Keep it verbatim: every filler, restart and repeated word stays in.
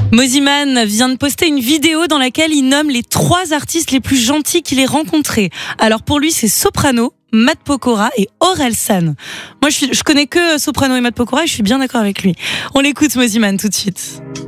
Mosimann vient de poster une vidéo dans laquelle il nomme les trois artistes les plus gentils qu'il ait rencontrés. Alors pour lui, c'est Soprano, Matt Pokora et Orelsan. Moi, je, suis, je connais que Soprano et Matt Pokora et je suis bien d'accord avec lui. On l'écoute, Mosimann, tout de suite.